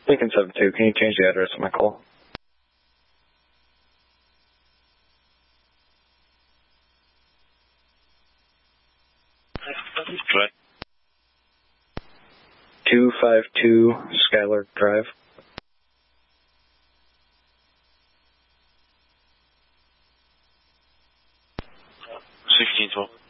Lincoln 72, can you change the address of my call? What? 252 Skylark Drive. 1612.